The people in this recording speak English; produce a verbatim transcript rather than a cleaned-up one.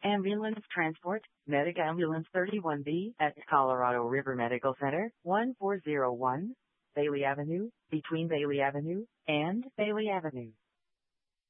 Ambulance transport, Medic Ambulance thirty-one B at Colorado River Medical Center, one four zero one, Bailey Avenue, between Bailey Avenue and Bailey Avenue.